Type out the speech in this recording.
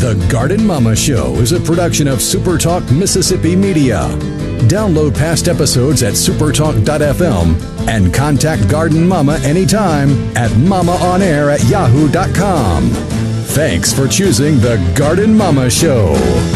The Garden Mama Show is a production of SuperTalk Mississippi Media. Download past episodes at supertalk.fm and contact Garden Mama anytime at mamaonair@yahoo.com. Thanks for choosing The Garden Mama Show.